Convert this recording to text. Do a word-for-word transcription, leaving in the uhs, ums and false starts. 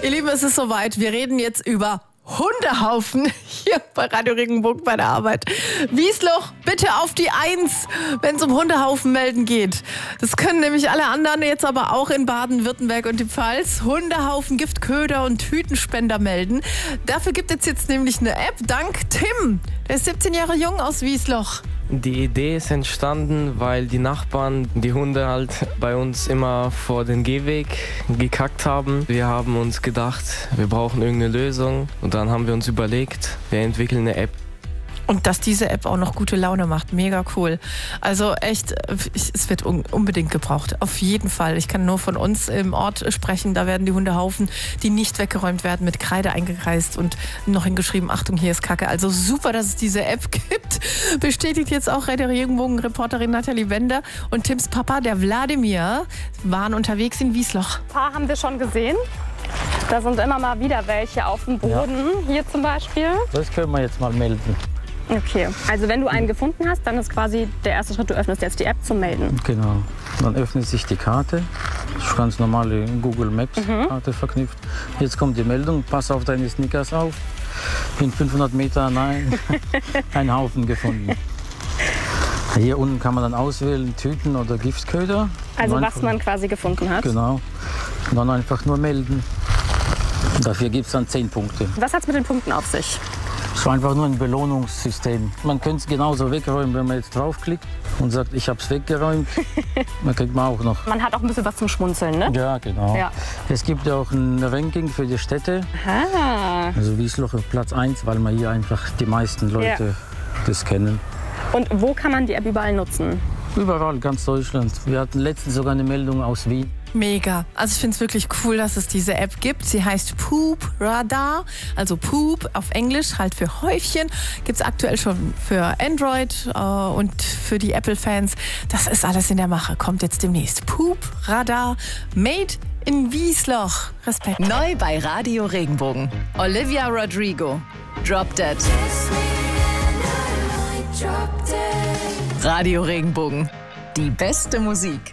Ihr Lieben, es ist soweit. Wir reden jetzt über Hundehaufen hier bei Radio Regenbogen bei der Arbeit. Wiesloch, bitte auf die Eins, wenn es um Hundehaufen melden geht. Das können nämlich alle anderen jetzt aber auch in Baden-Württemberg und die Pfalz. Hundehaufen, Giftköder und Tütenspender melden. Dafür gibt es jetzt nämlich eine App, dank Tim. Der ist siebzehn Jahre jung aus Wiesloch. Die Idee ist entstanden, weil die Nachbarn die Hunde halt bei uns immer vor den Gehweg gekackt haben. Wir haben uns gedacht, wir brauchen irgendeine Lösung und dann haben wir uns überlegt, wir entwickeln eine App. Und dass diese App auch noch gute Laune macht, mega cool. Also echt, es wird unbedingt gebraucht, auf jeden Fall. Ich kann nur von uns im Ort sprechen, da werden die Hundehaufen, die nicht weggeräumt werden, mit Kreide eingekreist und noch hingeschrieben, Achtung, hier ist Kacke. Also super, dass es diese App gibt. Bestätigt jetzt auch Radio Regenbogen-Reporterin Nathalie Bender und Tims Papa, der Wladimir, waren unterwegs in Wiesloch. Ein paar haben wir schon gesehen. Da sind immer mal wieder welche auf dem Boden, ja. Hier zum Beispiel. Das können wir jetzt mal melden. Okay, also wenn du einen gefunden hast, dann ist quasi der erste Schritt, du öffnest jetzt die App zum Melden. Genau, dann öffnet sich die Karte, das ist ganz normale Google Maps Karte mhm. verknüpft. Jetzt kommt die Meldung, pass auf deine Snickers auf, in fünfhundert Metern ein, ein Haufen gefunden. Hier unten kann man dann auswählen, Tüten oder Giftköder. Also was man quasi gefunden hat. Genau, und dann einfach nur melden. Dafür gibt es dann zehn Punkte. Was hat es mit den Punkten auf sich? Es war einfach nur ein Belohnungssystem. Man könnte es genauso wegräumen, wenn man jetzt draufklickt und sagt, ich habe es weggeräumt. Dann kriegt man auch noch. Man hat auch ein bisschen was zum Schmunzeln, ne? Ja, genau. Ja. Es gibt ja auch ein Ranking für die Städte. Aha. Also Wiesloch auf Platz eins, weil man hier einfach die meisten Leute ja. das kennen. Und wo kann man die App überall nutzen? Überall, ganz Deutschland. Wir hatten letztens sogar eine Meldung aus Wien. Mega. Also ich finde es wirklich cool, dass es diese App gibt. Sie heißt Poop Radar, also Poop auf Englisch, halt für Häufchen. Gibt es aktuell schon für Android äh, und für die Apple-Fans. Das ist alles in der Mache. Kommt jetzt demnächst. Poop Radar, made in Wiesloch. Respekt. Neu bei Radio Regenbogen. Olivia Rodrigo. Drop Dead. Radio Regenbogen. Die beste Musik.